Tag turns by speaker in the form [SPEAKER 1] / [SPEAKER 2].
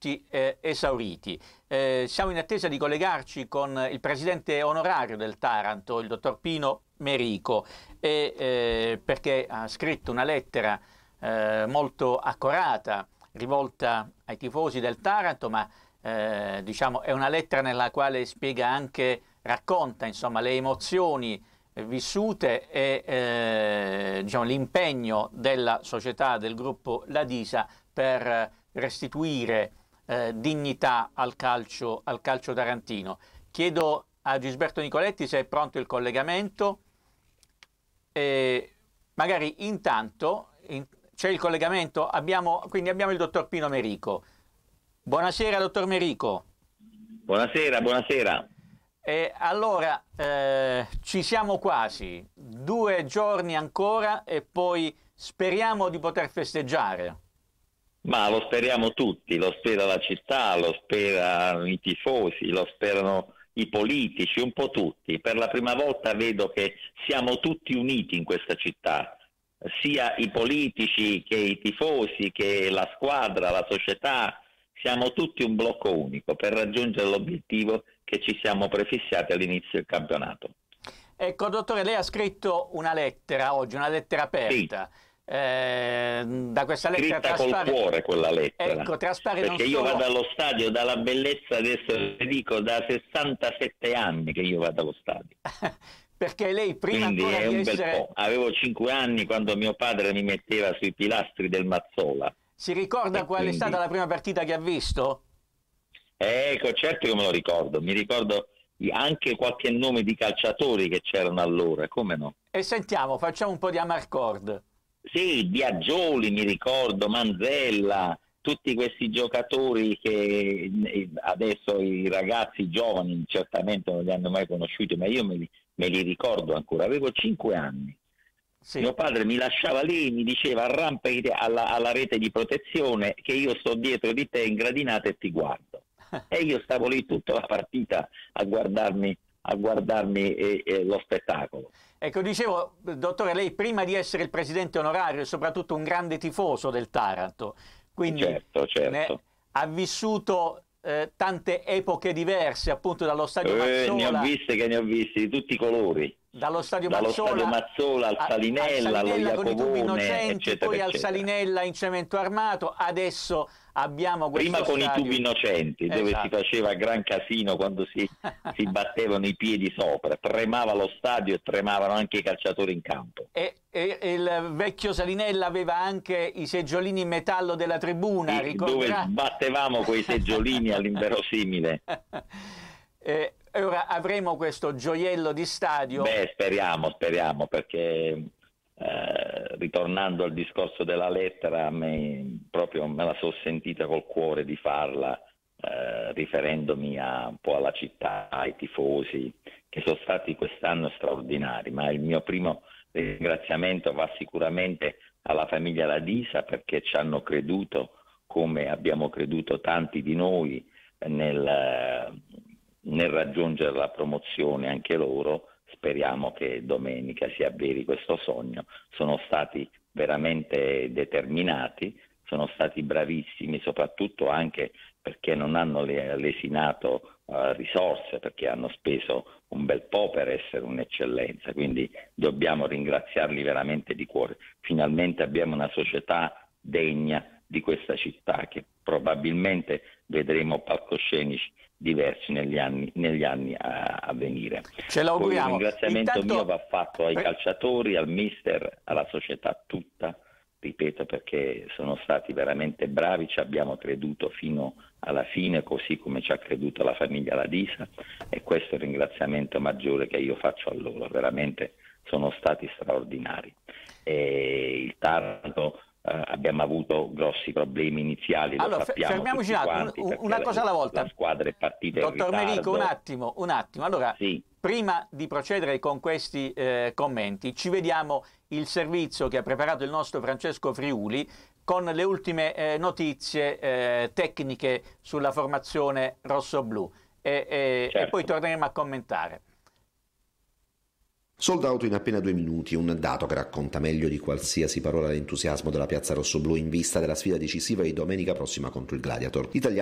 [SPEAKER 1] tutti esauriti. Siamo in attesa di collegarci con il presidente onorario del Taranto, il dottor Pino Merico, perché ha scritto una lettera molto accorata, rivolta ai tifosi del Taranto, ma diciamo è una lettera nella quale spiega anche, racconta insomma le emozioni vissute e diciamo, l'impegno della società, del gruppo Ladisa per restituire dignità al calcio tarantino. Chiedo a Gisberto Nicoletti se è pronto il collegamento e magari intanto c'è il collegamento, quindi abbiamo il dottor Pino Merico. Buonasera dottor Merico.
[SPEAKER 2] Buonasera.
[SPEAKER 1] Allora, ci siamo quasi, 2 giorni ancora e poi speriamo di poter festeggiare.
[SPEAKER 2] Ma lo speriamo tutti, lo spera la città, lo sperano i tifosi, lo sperano i politici, un po' tutti. Per la prima volta vedo che siamo tutti uniti in questa città, sia i politici che i tifosi, che la squadra, la società. Siamo tutti un blocco unico per raggiungere l'obiettivo che ci siamo prefissati all'inizio del campionato.
[SPEAKER 1] Ecco, dottore, lei ha scritto una lettera oggi, una lettera aperta.
[SPEAKER 2] Sì.
[SPEAKER 1] Da questa lettera
[SPEAKER 2] scritta col cuore quella lettera.
[SPEAKER 1] Ecco, traspare
[SPEAKER 2] perché io vado allo stadio dalla bellezza, adesso vi dico, da 67 anni che io vado allo stadio.
[SPEAKER 1] Perché lei prima
[SPEAKER 2] Quindi
[SPEAKER 1] ancora
[SPEAKER 2] è
[SPEAKER 1] di
[SPEAKER 2] un
[SPEAKER 1] essere...
[SPEAKER 2] bel po'. Avevo 5 anni quando mio padre mi metteva sui pilastri del Mazzola.
[SPEAKER 1] Si ricorda qual è stata la prima partita che ha visto?
[SPEAKER 2] Ecco, certo che me lo ricordo. Mi ricordo anche qualche nome di calciatori che c'erano allora, come no?
[SPEAKER 1] E sentiamo, facciamo un po' di Amarcord.
[SPEAKER 2] Sì, Biagioli, mi ricordo, Manzella, tutti questi giocatori che adesso i ragazzi giovani certamente non li hanno mai conosciuti, ma io me li ricordo ancora. Avevo 5 anni. Sì. Mio padre mi lasciava lì, mi diceva arrampati alla rete di protezione che io sto dietro di te in gradinata e ti guardo. E io stavo lì tutta la partita a guardarmi lo spettacolo.
[SPEAKER 1] Ecco, dicevo, dottore, lei prima di essere il presidente onorario è soprattutto un grande tifoso del Taranto, quindi
[SPEAKER 2] certo.
[SPEAKER 1] Ha vissuto tante epoche diverse, appunto dallo stadio Mazzola.
[SPEAKER 2] Ne ho visti di tutti i colori.
[SPEAKER 1] Dallo stadio Mazzola
[SPEAKER 2] al Salinella, allo Iacovone,
[SPEAKER 1] con i tubi innocenti,
[SPEAKER 2] eccetera,
[SPEAKER 1] poi
[SPEAKER 2] eccetera.
[SPEAKER 1] Al Salinella in cemento armato, adesso abbiamo questo
[SPEAKER 2] prima con
[SPEAKER 1] stadio.
[SPEAKER 2] I tubi innocenti, dove si faceva gran casino quando si battevano i piedi sopra, tremava lo stadio e tremavano anche i calciatori in campo.
[SPEAKER 1] E il vecchio Salinella aveva anche i seggiolini in metallo della tribuna,
[SPEAKER 2] dove sbattevamo quei seggiolini all'inverosimile.
[SPEAKER 1] E ora avremo questo gioiello di stadio?
[SPEAKER 2] Beh, speriamo, perché ritornando al discorso della lettera, proprio me la sono sentita col cuore di farla, riferendomi un po' alla città, ai tifosi, che sono stati quest'anno straordinari, ma il mio primo ringraziamento va sicuramente alla famiglia Ladisa, perché ci hanno creduto, come abbiamo creduto tanti di noi, nel raggiungere la promozione anche loro. Speriamo che domenica si avveri questo sogno. Sono stati veramente determinati, sono stati bravissimi, soprattutto anche perché non hanno lesinato risorse, perché hanno speso un bel po' per essere un'eccellenza, quindi dobbiamo ringraziarli veramente di cuore. Finalmente abbiamo una società degna di questa città, che probabilmente vedremo palcoscenici diversi negli anni a venire.
[SPEAKER 1] Ce l'auguriamo.
[SPEAKER 2] Poi il ringraziamento mio va fatto ai calciatori, al mister, alla società tutta, ripeto, perché sono stati veramente bravi, ci abbiamo creduto fino alla fine, così come ci ha creduto la famiglia Ladisa, e questo è il ringraziamento maggiore che io faccio a loro. Veramente sono stati straordinari. E il Taranto abbiamo avuto grossi problemi iniziali, lo
[SPEAKER 1] allora,
[SPEAKER 2] sappiamo
[SPEAKER 1] fermiamoci una cosa alla volta.
[SPEAKER 2] La squadra è partita in
[SPEAKER 1] Dottor
[SPEAKER 2] ritardo.
[SPEAKER 1] Merico, un attimo. Allora,
[SPEAKER 2] sì.
[SPEAKER 1] Prima di procedere con questi commenti, ci vediamo il servizio che ha preparato il nostro Francesco Friuli con le ultime notizie tecniche sulla formazione rossoblù e poi torneremo a commentare.
[SPEAKER 3] Sold out in appena 2 minuti, un dato che racconta meglio di qualsiasi parola l'entusiasmo della piazza rossoblù in vista della sfida decisiva di domenica prossima contro il Gladiator.